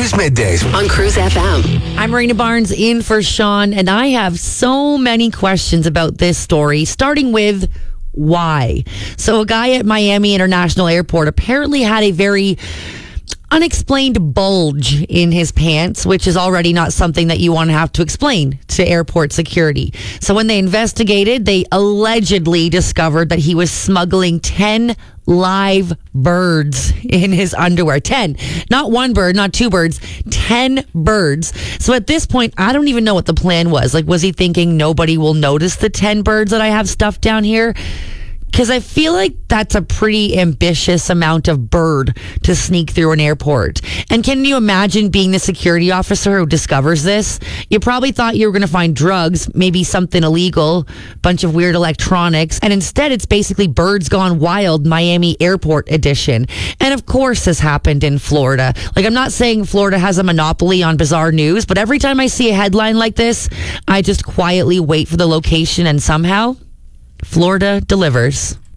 Cruise Middays on Cruise FM. I'm Marina Barnes in for Sean, and I have so many questions about this story, starting with why. So a guy at Miami International Airport apparently had a very unexplained bulge in his pants, which is already not something that you want to have to explain to airport security. So when they investigated, they allegedly discovered that he was smuggling 10 live birds in his underwear. 10. Not one bird, not two birds, 10 birds. So at this point, I don't even know what the plan was. Like, was he thinking nobody will notice the 10 birds that I have stuffed down here? Because I feel like that's a pretty ambitious amount of bird to sneak through an airport. And can you imagine being the security officer who discovers this? You probably thought you were going to find drugs, maybe something illegal, bunch of weird electronics. And instead, it's basically Birds Gone Wild Miami Airport edition. And of course, this happened in Florida. Like, I'm not saying Florida has a monopoly on bizarre news, but every time I see a headline like this, I just quietly wait for the location, and somehow Florida delivers.